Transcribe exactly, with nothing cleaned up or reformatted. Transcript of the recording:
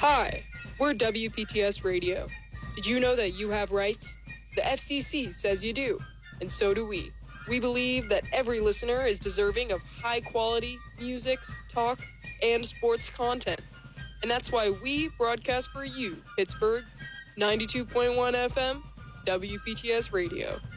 Hi, we're W P T S Radio. Did you know that you have rights? The F C C says you do, and so do we. We believe that every listener is deserving of high-quality music, talk, and sports content. And that's why we broadcast for you, Pittsburgh, ninety-two point one F M, W P T S Radio.